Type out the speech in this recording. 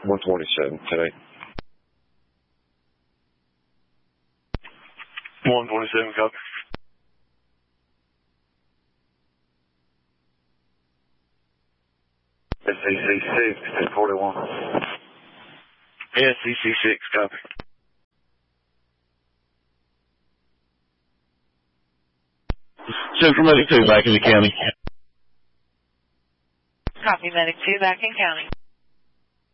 127 today. 127, copy. SCC 6, 41. SCC 6, copy. Central Medic 2 back in the county. Copy, Medic 2 back in county.